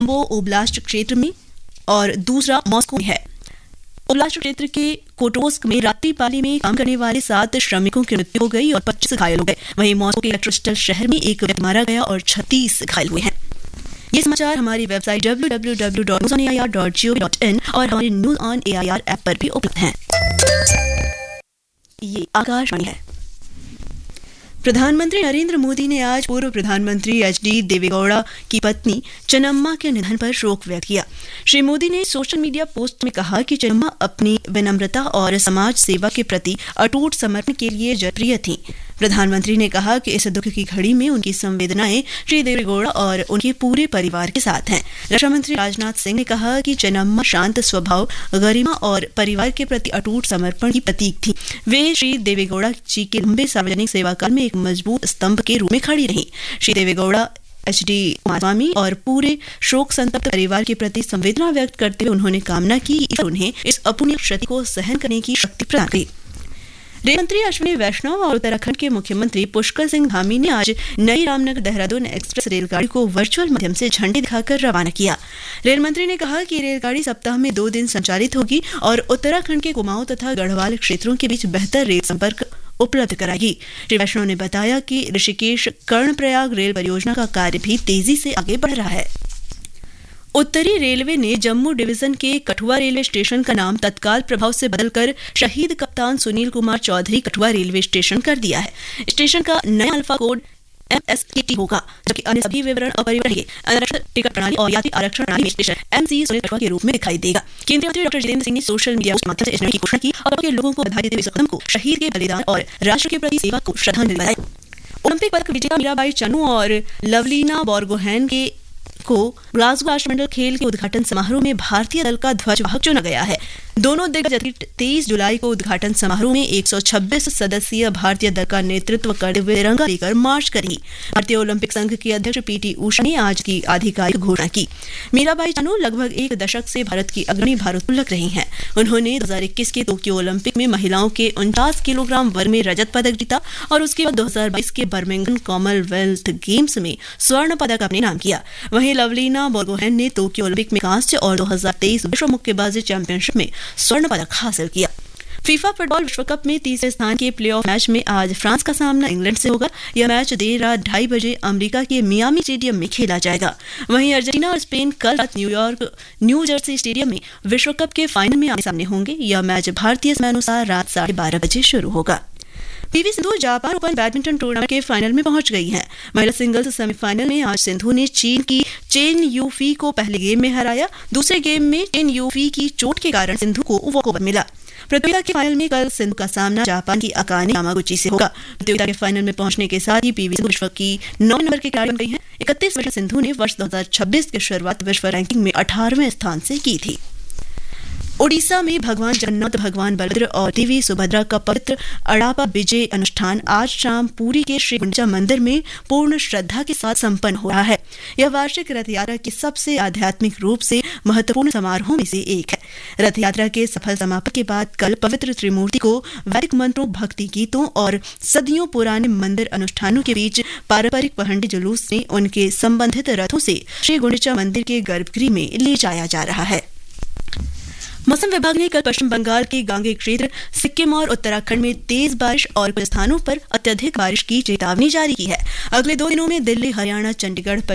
वो ओब्लास्ट क्षेत्र में और दूसरा मॉस्को में है। ओब्लास्ट क्षेत्र के कोटोस्क में रात्रि पाली में काम करने वाले 7 श्रमिकों की मृत्यु हो गई और 25 घायल हो गए। वहीं मॉस्को के इलेक्ट्रोस्टल शहर में एक व्यक्ति मारा गया और 36 घायल हुए हैं। ये समाचार हमारी वेबसाइट www.newsonair.gov.in और हमारे न्यूज ऑन AIR ऐप पर भी उपलब्ध हैं। ये आकाशवाणी है। प्रधानमंत्री नरेंद्र मोदी ने आज पूर्व प्रधानमंत्री HD देवेगौड़ा की पत्नी चन्नम्मा के निधन पर शोक व्यक्त किया। श्री मोदी ने सोशल मीडिया पोस्ट में कहा कि चन्नम्मा अपनी विनम्रता और समाज सेवा के प्रति अटूट समर्पण के लिए जनप्रिय थीं। प्रधानमंत्री ने कहा कि इस दुख की घड़ी में उनकी संवेदनाएं श्री देवेगौड़ा और उनके पूरे परिवार के साथ हैं। रक्षा मंत्री राजनाथ सिंह ने कहा कि चन्नम्मा शांत स्वभाव, गरिमा और परिवार के प्रति अटूट समर्पण की प्रतीक थी। वे श्री देवेगौड़ा जी के लंबे सार्वजनिक सेवा काल में एक मजबूत स्तंभ के रूप में खड़ी रहीं। श्री देवेगौड़ा HD कुमारस्वामी और पूरे शोक संतप्त परिवार के प्रति संवेदना व्यक्त करते हुए उन्होंने कामना की कि उन्हें इस अपूर्णीय क्षति को सहन करने की शक्ति प्रदान करें। रेल मंत्री अश्विनी वैष्णव और उत्तराखंड के मुख्यमंत्री पुष्कर सिंह धामी ने आज नई रामनगर देहरादून एक्सप्रेस रेलगाड़ी को वर्चुअल माध्यम से झंडी दिखाकर रवाना किया। रेल मंत्री ने कहा कि रेलगाड़ी सप्ताह में 2 दिन संचालित होगी और उत्तराखंड के कुमाऊं तथा गढ़वाल क्षेत्रों के बीच बेहतर रेल संपर्क उपलब्ध कराएगी। श्री वैष्णव ने बताया कि ऋषिकेश कर्णप्रयाग रेल परियोजना का कार्य भी तेजी से आगे बढ़ रहा है। उत्तरी रेलवे ने जम्मू डिवीजन के कठुआ रेलवे स्टेशन का नाम तत्काल प्रभाव से बदलकर शहीद कप्तान सुनील कुमार चौधरी कठुआ रेलवे स्टेशन कर दिया है। स्टेशन का नया अल्फा कोड MSKT होगा, जबकि अन्य सभी विवरण अपरिवर्तित रहेंगे। आरक्षण टिकट प्रणाली और यात्री आरक्षण प्रणाली में स्टेशन MC सुनील कठुआ के रूप में दिखाई देगा। केंद्रीय मंत्री डॉक्टर जितेंद्र सिंह ने सोशल मीडिया के माध्यम से इस निर्णय की घोषणा की और के लोगों को बधाई देते हुए इस कदम को शहीद के बलिदान और राष्ट्र के प्रति सेवा को श्रद्धांजलि बताई। ओलंपिक पदक विजेता मीराबाई चानू और लवलीना बोरगोहेन को ग्लासगो राष्ट्रमंडल खेल के उद्घाटन समारोह में भारतीय दल का ध्वजवाहक चुना गया है। दोनों दिग्गज एथलीट 23 जुलाई को उद्घाटन समारोह में 126 सदस्यीय भारतीय दल का नेतृत्व करते हुए तिरंगा लेकर मार्च करेंगी। भारतीय ओलंपिक संघ की अध्यक्ष PT उषा ने आज की आधिकारिक घोषणा की। मीराबाई चानू लगभग 1 दशक से भारत की अग्रणी भारोत्तोलक रही हैं। उन्होंने 2021 के टोक्यो ओलंपिक में महिलाओं के 49 किलोग्राम वर्ग में रजत पदक जीता और उसके बाद 2022 के बर्मिंघम कॉमनवेल्थ गेम्स में स्वर्ण पदक अपने नाम किया। वहीं लवलीना बोरगोहेन ने टोक्यो ओलंपिक में कांस्य और 2023 विश्व मुक्केबाजी चैंपियनशिप में स्वर्ण पदक हासिल किया। फीफा फुटबॉल विश्व कप में तीसरे स्थान के प्लेऑफ मैच में आज फ्रांस का सामना इंग्लैंड से होगा। यह मैच देर रात 2:30 बजे अमेरिका के मियामी स्टेडियम में खेला जाएगा। वहीं अर्जेंटीना और स्पेन कल रात न्यू जर्सी स्टेडियम में विश्व कप के फाइनल में आमने सामने होंगे। यह मैच भारतीय समय अनुसार रात 12:30 बजे शुरू होगा। PV Sindhu Japan open badminton tournament के फाइनल में पहुंच गई हैं। महिला सिंगल्स सेमीफाइनल में आज सिंधु ने चीन की चेन यूफी को पहले गेम में हराया। दूसरे गेम में चेन यूफी की चोट के कारण सिंधु को वॉकओवर मिला। प्रतियोगिता के फाइनल में कल सिंधु का सामना जापान की अकाने यामागुची से होगा। प्रतियोगिता के फाइनल में पहुंचने के साथ ही PV सिंधु विश्व की 9 नंबर की खिलाड़ी बन गई हैं। 31 वर्षीय सिंधु ने वर्ष 2026 की शुरुआत विश्व रैंकिंग में 18वें स्थान से की थी। ओडिशा में भगवान जगन्नाथ, भगवान बलभद्र और देवी सुभद्रा का पवित्र अड़ापा विजय अनुष्ठान आज शाम पुरी के श्री गुंडिचा मंदिर में पूर्ण श्रद्धा के साथ संपन्न हो रहा है। यह वार्षिक रथ यात्रा के सबसे आध्यात्मिक रूप से महत्वपूर्ण समारोहों में से एक है। रथ यात्रा के सफल समापन के बाद कल पवित्र त्रिमूर्ति को वैदिक मंत्रों, भक्ति गीतों और सदियों पुराने मंदिर अनुष्ठानों के बीच पारंपरिक पहंडी जुलूस में उनके संबंधित रथों से श्री गुंडिचा मंदिर के गर्भगृह में ले जाया जा रहा है। मौसम विभाग ने कल पश्चिम बंगाल के गांगे क्षेत्र, सिक्किम और उत्तराखंड में तेज बारिश और कुछ स्थानों पर अत्यधिक बारिश की चेतावनी जारी की है। अगले 2 दिनों में दिल्ली, हरियाणा, चंडीगढ़,